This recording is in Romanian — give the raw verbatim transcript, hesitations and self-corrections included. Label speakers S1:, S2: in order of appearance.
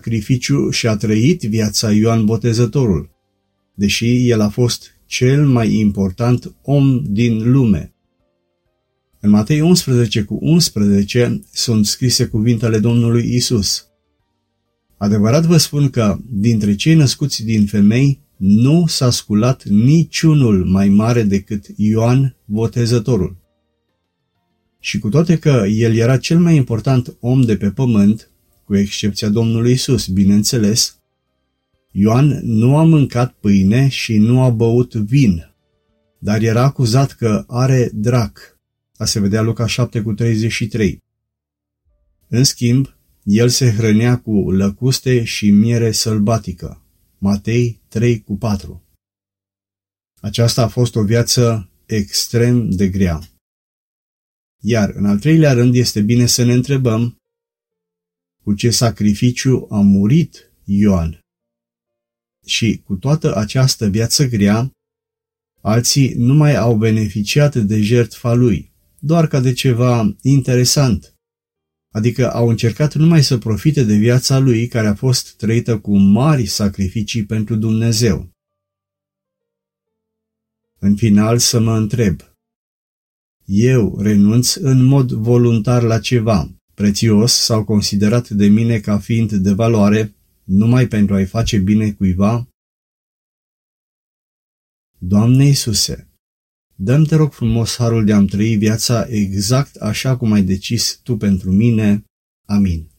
S1: sacrificiu și-a trăit viața Ioan Botezătorul, deși el a fost cel mai important om din lume. În Matei unsprezece cu unsprezece sunt scrise cuvintele Domnului Isus. Adevărat vă spun că dintre cei născuți din femei nu s-a sculat niciunul mai mare decât Ioan Botezătorul. Și cu toate că el era cel mai important om de pe pământ, cu excepția Domnului Isus, bineînțeles, Ioan nu a mâncat pâine și nu a băut vin, dar era acuzat că are drac. A se vedea Luca șapte cu treizeci și trei. În schimb, el se hrănea cu lăcuste și miere sălbatică. Matei trei cu patru. Aceasta a fost o viață extrem de grea. Iar în al treilea rând este bine să ne întrebăm cu ce sacrificiu a murit Ioan. Și cu toată această viață grea, alții nu mai au beneficiat de jertfa lui, doar ca de ceva interesant. Adică au încercat numai să profite de viața lui care a fost trăită cu mari sacrificii pentru Dumnezeu. În final să mă întreb, eu renunț în mod voluntar la ceva prețios sau considerat de mine ca fiind de valoare numai pentru a-i face bine cuiva? Doamne Iisuse, dă-mi te rog frumos harul de a-mi trăi viața exact așa cum ai decis Tu pentru mine. Amin.